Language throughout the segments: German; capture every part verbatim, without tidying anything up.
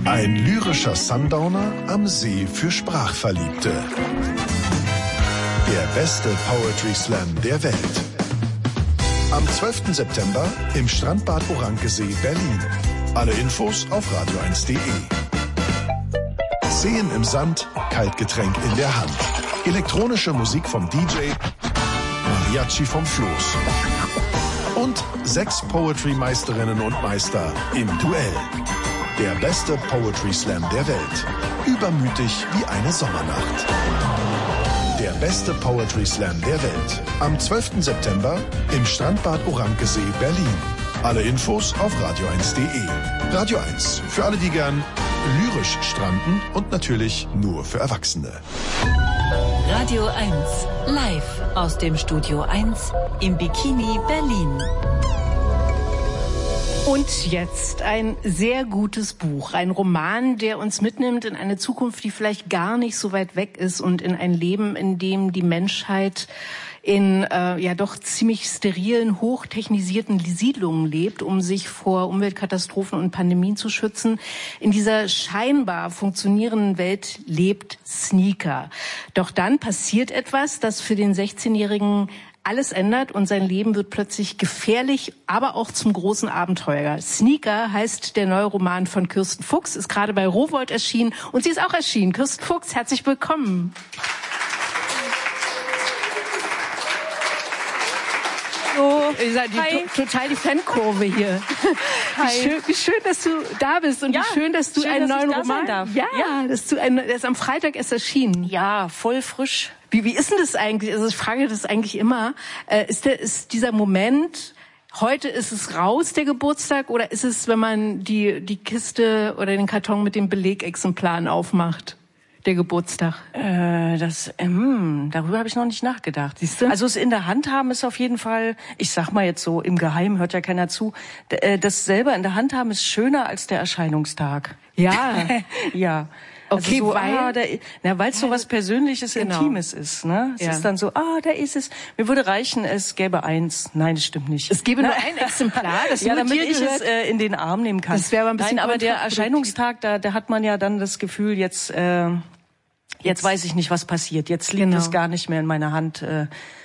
Ein lyrischer Sundowner am See für Sprachverliebte. Der beste Poetry Slam der Welt. Am zwölften September im Strandbad Orankesee, Berlin. Alle Infos auf radio eins punkt de. Seen im Sand, Kaltgetränk in der Hand. Elektronische Musik vom D J, Mariachi vom Floß. Und sechs Poetry-Meisterinnen und Meister im Duell. Der beste Poetry Slam der Welt. Übermütig wie eine Sommernacht. Der beste Poetry Slam der Welt. Am zwölften September im Strandbad Orankesee, Berlin. Alle Infos auf radio eins punkt de. Radio eins, für alle, die gern lyrisch stranden und natürlich nur für Erwachsene. Radio eins, live aus dem Studio eins im Bikini Berlin. Und jetzt ein sehr gutes Buch, ein Roman, der uns mitnimmt in eine Zukunft, die vielleicht gar nicht so weit weg ist und in ein Leben, in dem die Menschheit in äh, ja doch ziemlich sterilen, hochtechnisierten Siedlungen lebt, um sich vor Umweltkatastrophen und Pandemien zu schützen. In dieser scheinbar funktionierenden Welt lebt Sneaker. Doch dann passiert etwas, das für den sechzehnjährigen alles ändert und sein Leben wird plötzlich gefährlich, aber auch zum großen Abenteuer. Sneaker heißt der neue Roman von Kirsten Fuchs, ist gerade bei Rowohlt erschienen und sie ist auch erschienen. Kirsten Fuchs, herzlich willkommen. Hallo. Die, Hi. Total die Fankurve hier. Hi. Wie schön, wie schön, dass du da bist und ja, wie schön, dass du schön, einen dass neuen Roman darf. Ja, ja, dass du ein, der ist am Freitag erst erschienen. Ja, voll frisch. Wie, wie ist denn das eigentlich? Also ich frage das eigentlich immer. Äh, ist, der, ist dieser Moment, heute ist es raus, der Geburtstag, oder ist es, wenn man die, die Kiste oder den Karton mit den Belegexemplaren aufmacht? Der Geburtstag? Äh, das, ähm, darüber habe ich noch nicht nachgedacht. Siehst du? Also es in der Hand haben ist auf jeden Fall, ich sag mal jetzt so, im Geheimen hört ja keiner zu, das selber in der Hand haben ist schöner als der Erscheinungstag. Ja. Ja. Okay, also so, weil ah, da, na, weil es so was Persönliches, genau. Intimes ist, ne? Es ja. ist dann so, ah, da ist es. Mir würde reichen, es gäbe eins. Nein, das stimmt nicht. Es gäbe nur ein Exemplar, das ja, nur damit dir ich gehört. es äh, in den Arm nehmen kann. Das wäre aber ein bisschen Nein, aber der Erscheinungstag, da, da hat man ja dann das Gefühl, jetzt, äh, jetzt, jetzt weiß ich nicht, was passiert. Jetzt liegt genau. es gar nicht mehr in meiner Hand. Äh,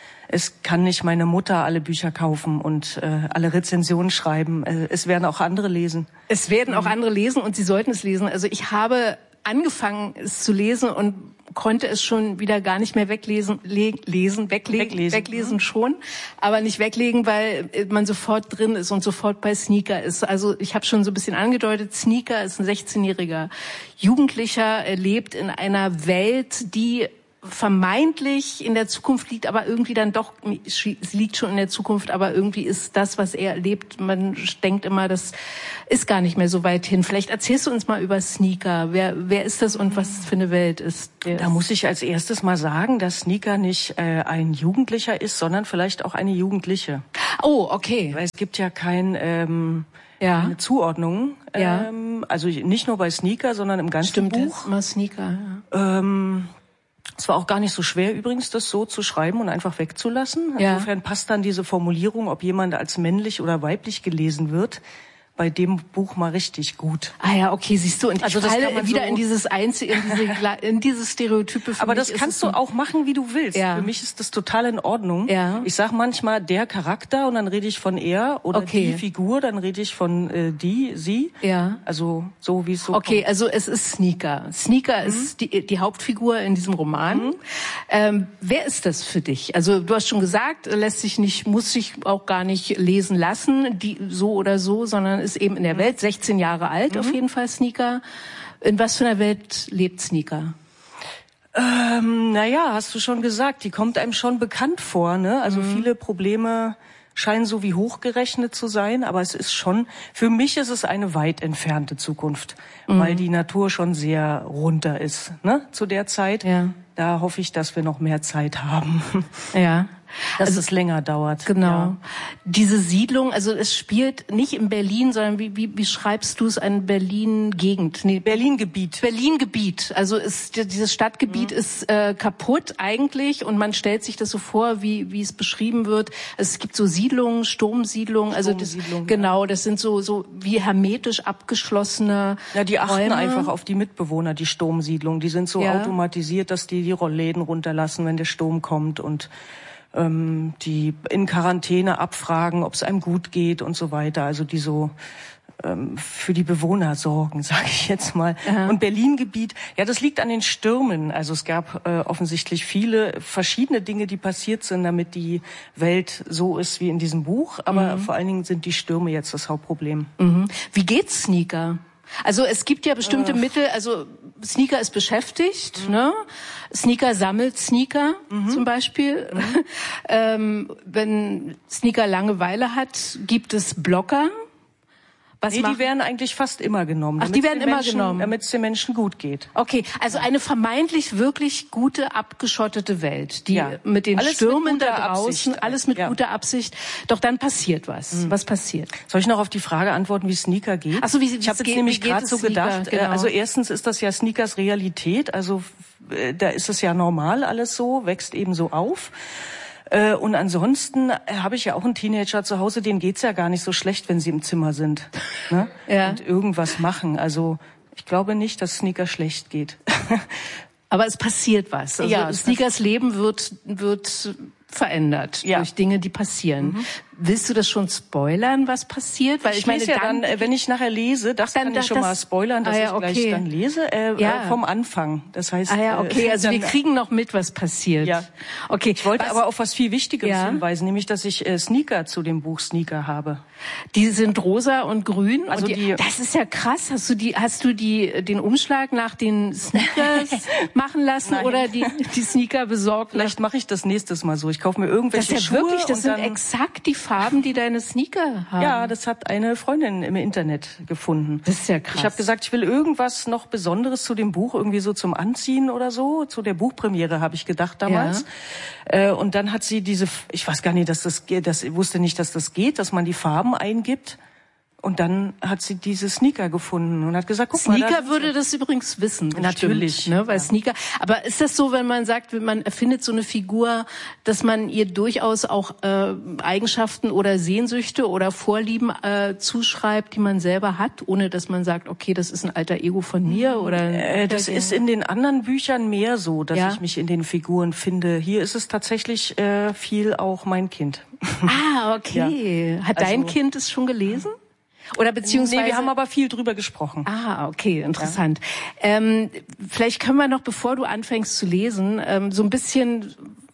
Es kann nicht meine Mutter alle Bücher kaufen und äh, alle Rezensionen schreiben. Äh, es werden auch andere lesen. Es werden auch andere lesen und sie sollten es lesen. Also ich habe angefangen, es zu lesen und konnte es schon wieder gar nicht mehr weglesen, le- lesen, weglegen, weglesen, weglesen schon, aber nicht weglegen, weil man sofort drin ist und sofort bei Sneaker ist. Also ich habe schon so ein bisschen angedeutet, Sneaker ist ein sechzehnjähriger Jugendlicher, er lebt in einer Welt, die vermeintlich in der Zukunft liegt, aber irgendwie dann doch, es liegt schon in der Zukunft, aber irgendwie ist das, was er erlebt, man denkt immer, das ist gar nicht mehr so weit hin. Vielleicht erzählst du uns mal über Sneaker. Wer, wer ist das und was für eine Welt ist der? Da muss ich als erstes mal sagen, dass Sneaker nicht äh, ein Jugendlicher ist, sondern vielleicht auch eine Jugendliche. Oh, okay. Weil es gibt ja kein... Ähm Ja. Eine Zuordnung, Ja. ähm, also nicht nur bei Sneaker, sondern im ganzen Stimmt, Buch. immer Sneaker. Ja. Ähm, es war auch gar nicht so schwer übrigens, das so zu schreiben und einfach wegzulassen. Ja. Insofern passt dann diese Formulierung, ob jemand als männlich oder weiblich gelesen wird, bei dem Buch mal richtig gut. Ah ja, okay, siehst du, und Also ich das falle kann man wieder so in dieses Einzige, in diese, in dieses Stereotype. Für Aber mich das ist kannst es du so, auch machen, wie du willst. Ja. Für mich ist das total in Ordnung. Ja. Ich sag manchmal der Charakter und dann rede ich von er oder Okay. die Figur, dann rede ich von äh, die, sie. Ja. Also so wie es so Okay, kommt. also es ist Sneaker. Sneaker Mhm. ist die, die Hauptfigur in diesem Roman. Mhm. Ähm, wer ist das für dich? Also du hast schon gesagt, lässt sich nicht, muss sich auch gar nicht lesen lassen, die so oder so, sondern ist eben in der Mhm. Welt, sechzehn Jahre alt Mhm. auf jeden Fall Sneaker. In was für einer Welt lebt Sneaker? Ähm, naja, hast du schon gesagt, die kommt einem schon bekannt vor, ne? Also Mhm. viele Probleme scheinen so wie hochgerechnet zu sein, aber es ist schon, für mich ist es eine weit entfernte Zukunft, Mhm. weil die Natur schon sehr runter ist, ne? Zu der Zeit. Ja. Da hoffe ich, dass wir noch mehr Zeit haben. Ja. Dass also, es länger dauert. Genau. Ja. Diese Siedlung, also es spielt nicht in Berlin, sondern wie, wie, wie schreibst du es, ein Berlin-Gegend? Nee, Berlin-Gebiet. Berlin-Gebiet. Also ist, dieses Stadtgebiet mhm. ist äh, kaputt eigentlich und man stellt sich das so vor, wie, wie es beschrieben wird. Es gibt so Siedlungen, Sturmsiedlungen, also das, genau, das sind so, so wie hermetisch abgeschlossene Ja, die achten Räume. einfach auf die Mitbewohner, die Sturmsiedlungen. Die sind so ja. automatisiert, dass die die Rollläden runterlassen, wenn der Sturm kommt und ähm, die in Quarantäne abfragen, ob es einem gut geht und so weiter. Also die so ähm, für die Bewohner sorgen, sage ich jetzt mal. Aha. Und Berlin-Gebiet, ja, das liegt an den Stürmen. Also es gab äh, offensichtlich viele verschiedene Dinge, die passiert sind, damit die Welt so ist wie in diesem Buch. Aber mhm. vor allen Dingen sind die Stürme jetzt das Hauptproblem. Mhm. Wie geht's Sneaker? Also es gibt ja bestimmte äh. Mittel, also Sneaker ist beschäftigt, mhm. ne? Sneaker sammelt Sneaker mhm. zum Beispiel. Mhm. ähm, wenn Sneaker Langeweile hat, gibt es Blocker. Was nee, die werden eigentlich fast immer genommen. Ach, die werden immer Menschen, genommen. Damit es den Menschen gut geht. Okay, also eine vermeintlich wirklich gute, abgeschottete Welt, die ja. mit den alles Stürmen mit da draußen, Absicht. alles mit ja. guter Absicht. Doch dann passiert was. Mhm. Was passiert? Soll ich noch auf die Frage antworten, wie Sneaker geht? Ach so, wie, ich habe jetzt geht, nämlich gerade so Sneaker, gedacht, genau. also erstens ist das ja Sneakers Realität, also äh, da ist es ja normal alles so, wächst eben so auf. Und ansonsten habe ich ja auch einen Teenager zu Hause, denen geht's ja gar nicht so schlecht, wenn sie im Zimmer sind, ne? Ja. Und irgendwas machen. Also ich glaube nicht, dass Sneaker schlecht geht. Aber es passiert was. Also ja, Sneakers Leben wird wird verändert ja. durch Dinge, die passieren. Mhm. Willst du das schon spoilern, was passiert? Weil ich, ich meine, ja dann, dann, wenn ich nachher lese, das dann, kann ich schon das, mal spoilern, dass ah ja, okay. ich gleich dann lese, äh, ja. äh, vom Anfang. Das heißt, ah ja, okay, also dann, wir kriegen noch mit, was passiert. Ja. Okay. Ich wollte was, aber auf was viel Wichtigeres ja. hinweisen, nämlich, dass ich äh, Sneaker zu dem Buch Sneaker habe. Die sind rosa und grün. Also und die, die, das ist ja krass. Hast du die, hast du die den Umschlag nach den Sneakers machen lassen Nein. oder die die Sneaker besorgt? Vielleicht mache ich das nächstes Mal so. Ich kaufe mir irgendwelche das ist ja Schuhe. Wirklich, das und sind dann, exakt die Farben, die deine Sneaker haben. Ja, das hat eine Freundin im Internet gefunden. Das ist ja krass. Ich habe gesagt, ich will irgendwas noch Besonderes zu dem Buch, irgendwie so zum Anziehen oder so. Zu der Buchpremiere habe ich gedacht damals. Ja. Äh, und dann hat sie diese, ich weiß gar nicht, dass das geht, das, ich wusste nicht, dass das geht, dass man die Farben eingibt. Und dann hat sie diese Sneaker gefunden und hat gesagt, guck Sneaker mal. Sneaker würde das übrigens wissen. Bestimmt, natürlich. Ne, weil ja. Sneaker. Aber ist das so, wenn man sagt, man erfindet so eine Figur, dass man ihr durchaus auch äh, Eigenschaften oder Sehnsüchte oder Vorlieben äh, zuschreibt, die man selber hat, ohne dass man sagt, okay, das ist ein alter Ego von mir oder? Äh, das ist in den anderen Büchern mehr so, dass ja. ich mich in den Figuren finde. Hier ist es tatsächlich äh, viel auch mein Kind. Ah, okay. Ja. Hat dein also, Kind es schon gelesen? Oder beziehungsweise nee, wir haben aber viel drüber gesprochen. Ah, okay, interessant. Ja. Ähm, vielleicht können wir noch, bevor du anfängst zu lesen, ähm, so ein bisschen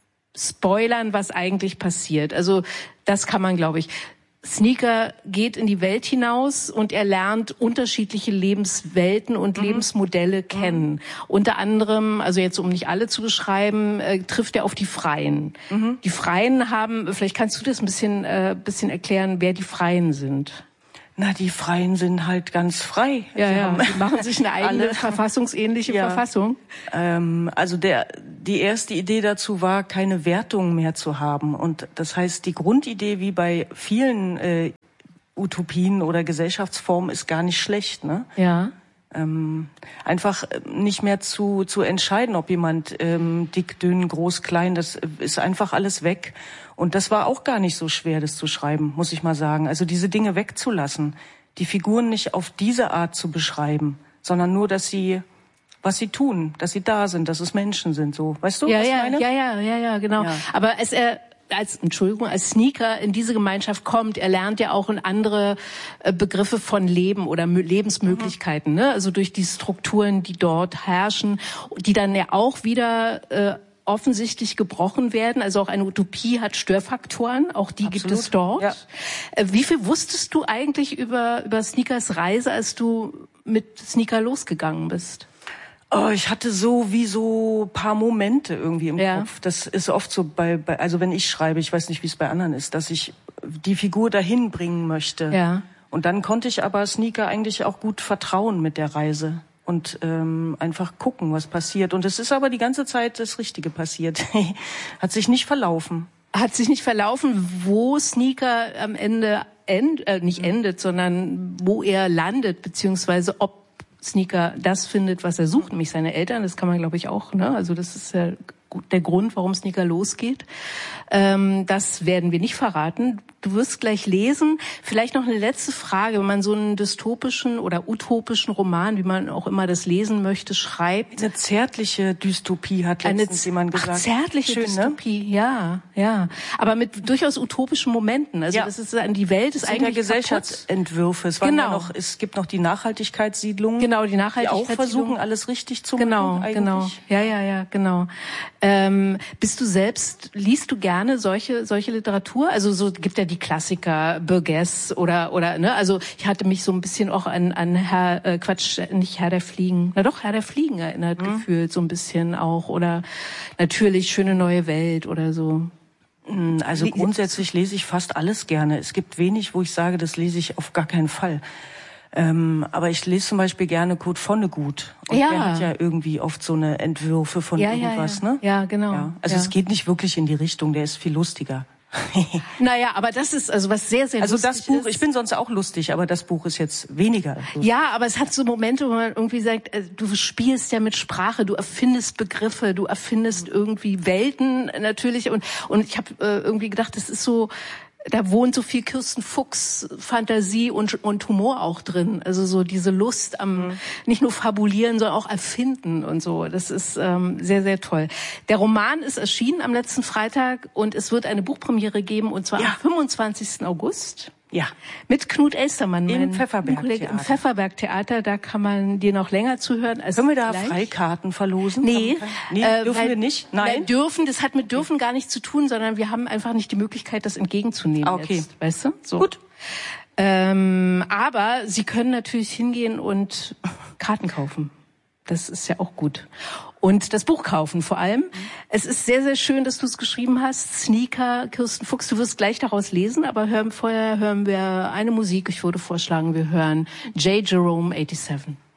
spoilern, was eigentlich passiert. Also das kann man, glaube ich. Sneaker geht in die Welt hinaus und er lernt unterschiedliche Lebenswelten und mhm. Lebensmodelle kennen. Mhm. Unter anderem, also jetzt um nicht alle zu beschreiben, äh, trifft er auf die Freien. Mhm. Die Freien haben, vielleicht kannst du das ein bisschen, äh, bisschen erklären, wer die Freien sind. Na, die Freien sind halt ganz frei. Ja, ja. Die machen sich eine eigene verfassungsähnliche ja. Verfassung. Ähm, also der, die erste Idee dazu war, keine Wertung mehr zu haben. Und das heißt, die Grundidee, wie bei vielen äh, Utopien oder Gesellschaftsformen, ist gar nicht schlecht, ne? Ja. Ähm, einfach nicht mehr zu zu entscheiden, ob jemand ähm, dick, dünn, groß, klein, das ist einfach alles weg. Und das war auch gar nicht so schwer, das zu schreiben, muss ich mal sagen. Also diese Dinge wegzulassen, die Figuren nicht auf diese Art zu beschreiben, sondern nur, dass sie, was sie tun, dass sie da sind, dass es Menschen sind, so. Weißt du, ja, was ja, ich meine? Ja, ja, ja, ja, genau. Ja. Aber es er als Entschuldigung, als Sneaker in diese Gemeinschaft kommt, er lernt ja auch in andere Begriffe von Leben oder Lebensmöglichkeiten, mhm. ne? Also durch die Strukturen, die dort herrschen, die dann ja auch wieder äh, offensichtlich gebrochen werden. Also auch eine Utopie hat Störfaktoren, auch die Absolut. Gibt es dort. Ja. Wie viel wusstest du eigentlich über über Sneakers Reise, als du mit Sneaker losgegangen bist? Oh, ich hatte so wie so paar Momente irgendwie im ja. Kopf. Das ist oft so bei, bei, also wenn ich schreibe, ich weiß nicht, wie es bei anderen ist, dass ich die Figur dahin bringen möchte. Ja. Und dann konnte ich aber Sneaker eigentlich auch gut vertrauen mit der Reise und ähm, einfach gucken, was passiert. Und es ist aber die ganze Zeit das Richtige passiert. Hat sich nicht verlaufen. hat sich nicht verlaufen, wo Sneaker am Ende end, äh, nicht endet, sondern wo er landet, beziehungsweise ob Sneaker das findet, was er sucht, nämlich seine Eltern. Das kann man, glaube ich, auch. Ne? Also das ist ja der Grund, warum Sneaker losgeht. Ähm, das werden wir nicht verraten. Du wirst gleich lesen. Vielleicht noch eine letzte Frage. Wenn man so einen dystopischen oder utopischen Roman, wie man auch immer das lesen möchte, schreibt. Eine zärtliche Dystopie hat letztens jemand gesagt. Ach, zärtliche Schön, Dystopie, ne? ja, ja. Aber mit durchaus utopischen Momenten. Also ja. das ist die Welt ist das eigentlich sind ja Gesellschaftsentwürfe. Es, waren genau. ja noch, es gibt noch die Nachhaltigkeitssiedlungen. Genau, die Nachhaltigkeitssiedlungen. Die auch versuchen, alles richtig zu genau, machen. Genau, genau. Ja, ja, ja, genau. Ähm, bist du selbst, liest du gerne solche solche Literatur? Also so gibt ja die Klassiker, Burgess oder oder ne? Also ich hatte mich so ein bisschen auch an an Herr äh, Quatsch, nicht Herr der Fliegen, na doch Herr der Fliegen erinnert mhm. gefühlt so ein bisschen auch oder natürlich Schöne neue Welt oder so. Also grundsätzlich lese ich fast alles gerne. Es gibt wenig, wo ich sage, das lese ich auf gar keinen Fall. Ähm, aber ich lese zum Beispiel gerne Kurt Vonnegut. Und ja. der hat ja irgendwie oft so eine Entwürfe von ja, irgendwas, ja, ja. ne? Ja, genau. Ja. Also ja. es geht nicht wirklich in die Richtung, der ist viel lustiger. Naja, aber das ist also was sehr, sehr also lustig das Buch, ist. Ich bin sonst auch lustig, aber das Buch ist jetzt weniger lustig. Ja, aber es hat so Momente, wo man irgendwie sagt, du spielst ja mit Sprache, du erfindest Begriffe, du erfindest irgendwie Welten natürlich und und ich habe äh, irgendwie gedacht, das ist so, da wohnt so viel Kirsten Fuchs Fantasie und und Humor auch drin. Also so diese Lust am mhm. nicht nur fabulieren, sondern auch erfinden und so. Das ist ähm, sehr, sehr toll. Der Roman ist erschienen am letzten Freitag und es wird eine Buchpremiere geben und zwar ja. am fünfundzwanzigsten August. Ja. Mit Knut Elstermann, Im Pfefferberg-Theater. Im Pfefferberg-Theater, da kann man dir noch länger zuhören. Als Können wir da gleich. Freikarten verlosen? Nee. nee äh, dürfen weil, wir nicht? Nein? Nein, dürfen, das hat mit dürfen gar nichts zu tun, sondern wir haben einfach nicht die Möglichkeit, das entgegenzunehmen okay. jetzt. Weißt du? So. Gut. Ähm, aber Sie können natürlich hingehen und Karten kaufen. Das ist ja auch gut. Und das Buch kaufen vor allem. Es ist sehr, sehr schön, dass du es geschrieben hast. Sneaker, Kirsten Fuchs, du wirst gleich daraus lesen, aber hören, vorher hören wir eine Musik. Ich würde vorschlagen, wir hören J. Jerome siebenundachtzig.